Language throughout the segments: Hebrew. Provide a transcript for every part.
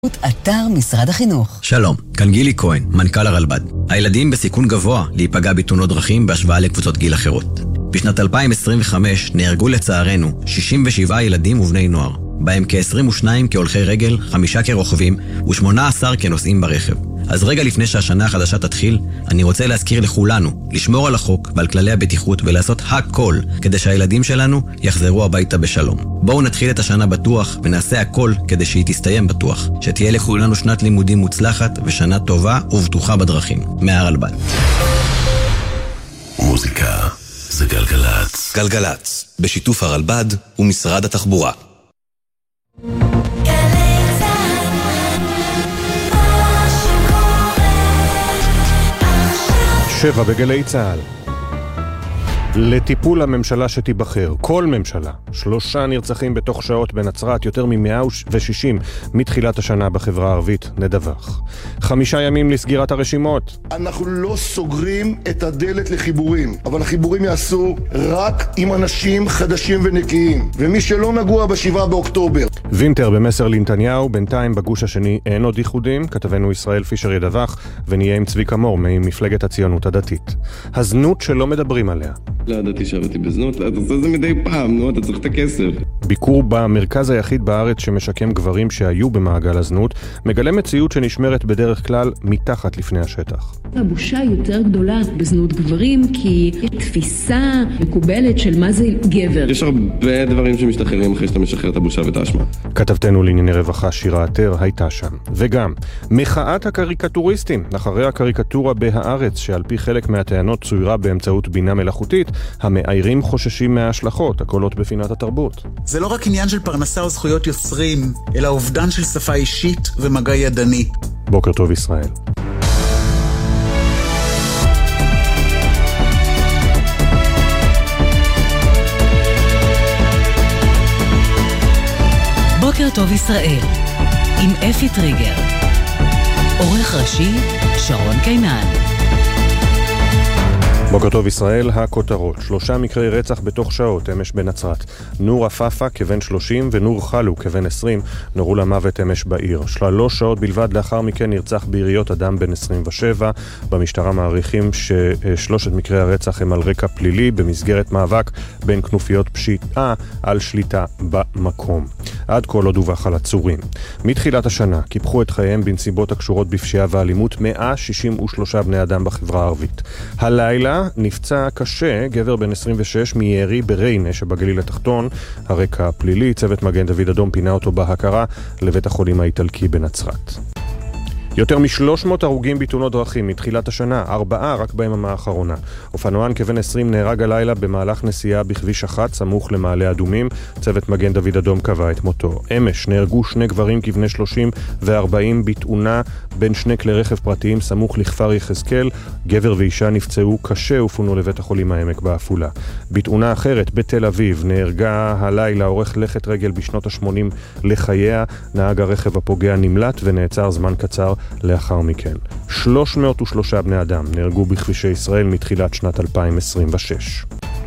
אתר משרד החינוך. שלום, כאן גילי כהן, מנכ"ל הרלב"ד. הילדים בסיכון גבוה להיפגע בתאונות דרכים בהשוואה לקבוצות גיל אחרות. בשנת 2025 נהרגו לצערנו 67 ילדים ובני נוער, בהם כ-22 כהולכי רגל, 5 כרוכבים ו18 כנוסעים ברכב. אז רגע לפני שהשנה החדשה תתחיל, אני רוצה להזכיר לכולנו לשמור על החוק ועל כללי הבטיחות ולעשות הכל כדי שהילדים שלנו יחזרו הביתה בשלום. בואו נתחיל את השנה בטוח ונעשה הכל כדי שהיא תסתיים בטוח. שתהיה לכולנו שנת לימודים מוצלחת ושנה טובה ובטוחה בדרכים. מהרלב"ד. מוזיקה זה גלגלץ. גלגלץ, בשיתוף הרלב"ד ומשרד התחבורה. 7 בגלי צהל. לטיפול הממשלה שתיבחר, כל ממשלה, 3 נרצחים בתוך שעות בנצרת, יותר מ-160 מתחילת השנה בחברה הערבית, נדווח. 5 ימים לסגירת הרשימות. אנחנו לא סוגרים את הדלת לחיבורים, אבל החיבורים יעשו רק עם אנשים חדשים ונקיים, ומי שלא נגוע ב7 באוקטובר. וינטר במסר לנתניהו, בינתיים בגוש השני אין עוד ייחודים, כתבנו ישראל פישר ידווח, ונהיה עם צביקה מור ממפלגת הציונות הדתית. הזנות שלא מדברים עליה. לא ידעתי שעבדתי בזנות, אתה עושה זה מדי פעם, נו, אתה צריך את הכסף. ביקור במרכז היחיד בארץ שמשקם גברים שהיו במעגל הזנות, מגלה מציאות שנשמרת בדרך כלל מתחת לפני השטח. הבושה יותר גדולה בזנות גברים, כי יש תפיסה מקובלת של מה זה גבר. יש הרבה דברים שמשתחררים אחרי שאתה משחרר את הבושה ואת האשמה. כתבתנו לענייני רווחה שירה עטר הייתה שם. וגם, מחאת הקריקטוריסטים, אחרי הקריקטורה בהארץ, שעל פי חלק מהטענות צוירה באמצעות בינה מלאכותית, המאיירים חוששים מההשלכות, הקולות בפינת התרבות. זה לא רק עניין של פרנסה או זכויות יוצרים, אלא אובדן של שפה אישית ומגע ידני. בוקר טוב ישראל. בוקר טוב ישראל, עם אפי טריגר. עורך ראשי, שרון קינן. בוקר טוב ישראל, הכותרות. 3 מקרי רצח בתוך שעות אמש בנצרת. נור אפאפה כבן 30 ונור חלו כבן 20 נורו למוות אמש בעיר. 3 שעות בלבד לאחר מכן נרצח ביריות אדם בן 27. במשטרה מעריכים ש3 מקרי הרצח הם על רקע פלילי במסגרת מאבק בין כנופיות פשיעה על שליטה במקום. עד כה לא דווח על עצורים. מתחילת השנה קיפחו את חייהם בנסיבות הקשורות בפשיעה ואלימות 163 בני אדם בחברה הערבית. הלילה נפצע קשה גבר בן 26 מירי בריינה שבגליל התחתון. הרקע הפלילי, צוות מגן דוד אדום פינה אותו בהכרה לבית החולים האיטלקי בנצרת. יותר מ-300 הרוגים בתאונות דרכים מתחילת השנה, 4 רק ביממה האחרונה. אופנוען כבן 20 נהרג הלילה במהלך נסיעה בכביש 1 סמוך למעלה אדומים. צוות מגן דוד אדום קבע את מותו. אמש נהרגו 2 גברים כבני 30 ו-40 בתאונה בין 2 כלי רכב פרטיים סמוך לכפר יחזקאל. גבר ואישה נפצעו קשה ופונו לבית החולים העמק בעפולה. בתאונה אחרת בתל אביב נהרגה הלילה עורך לכת רגל בשנות ה-80 לחייה. נהג הרכב הפוגע נמלט ונעצר זמן קצר לאחר מכן. 303 בני אדם נהרגו בכבישי ישראל מתחילת שנת 2026.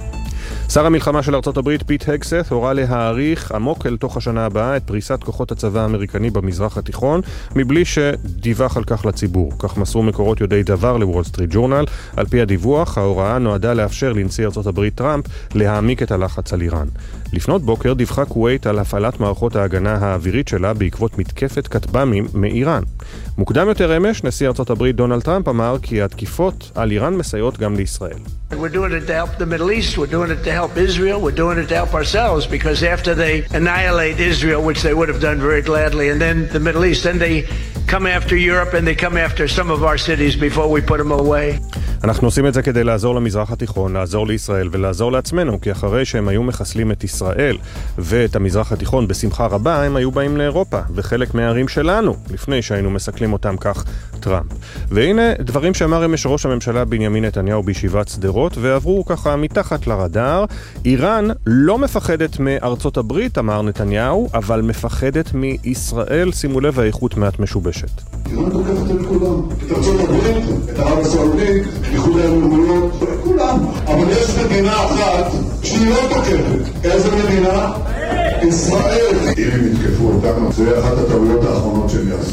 שר המלחמה של ארצות הברית פיט הגסת הורה להאריך עמוק אל תוך השנה הבאה את פריסת כוחות הצבא האמריקני במזרח התיכון מבלי שדיווח על כך לציבור. כך מסרו מקורות יודעי דבר לוול סטריט ג'ורנל. על פי הדיווח, ההוראה נועדה לאפשר לנשיא ארצות הברית טראמפ להעמיק את הלחץ על איראן. לפנות בוקר דיווחה כווית על הפעלת מערכות ההגנה האווירית שלה בעקבות מתקפת כטב"מים מאיראן. מוקדם יותר אמש, נשיא ארצות הברית דונלד טראמפ אמר כי התקיפות על איראן מסייעות גם לישראל. We're doing it to help the Middle East, we're doing it to help Israel, we're doing it to help ourselves, because after they annihilate Israel, which they would have done very gladly, and then the Middle East, then they come after Europe and they come after some of our cities before we put them away. אנחנו עושים את זה כדי לעזור למזרח התיכון, לעזור לישראל ולעזור לעצמנו, כי אחרי שהם היו מחסלים את ישראל ואת המזרח התיכון בשמחה רבה, הם היו באים לאירופה וחלק מהערים שלנו, לפני שהיינו מסכלים אותם כך טראמפ. והנה דברים שאמר אמש ראש הממשלה בנימין נתניהו בישיבת שדרות, ועברו ככה מתחת לרדאר. איראן לא מפחדת מארצות הברית, אמר נתניהו, אבל מפחדת מישראל. שימו לב, האיכות מעט משובשת. איראן תוקפת את כולם, את ארצות הברית, את ערב הסעודית, איחוד האמירויות, את כולם. אבל יש מדינה אחת שהיא לא תוקפת. איזה מדינה? ישראל, אם הם יתקפו אותנו, זה אחת הטעויות האחרונות שהם יעשו.